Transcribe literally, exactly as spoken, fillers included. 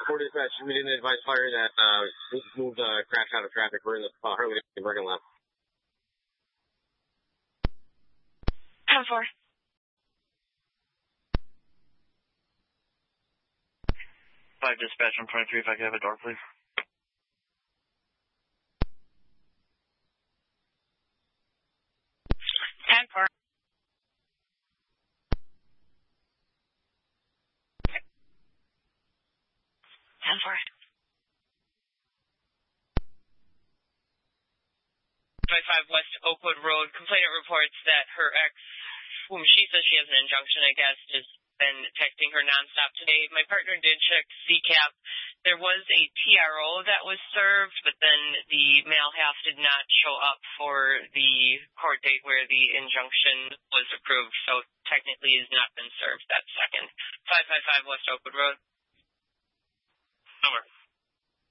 Fort Dispatch, immediately advise fire that uh, move the crash out of traffic. We're in the uh, Harley parking lot. ten four. five Dispatch, one twenty-three, if I could have a door, please. ten four. ten four. twenty-five West Oakwood Road. Complainant reports that her ex, whom she says she has an injunction against, has been texting her nonstop today. My partner did check C CAP. There was a T R O that was served, but then the male half did not show up for the court date where the injunction was approved, so technically has not been served that second. five five five West Oakwood Road.